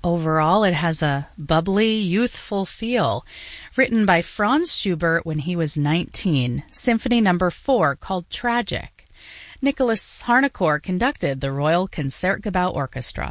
Overall, it has a bubbly, youthful feel. Written by Franz Schubert when he was 19, Symphony No. 4, called Tragic. Nicholas Harnoncourt conducted the Royal Concertgebouw Orchestra.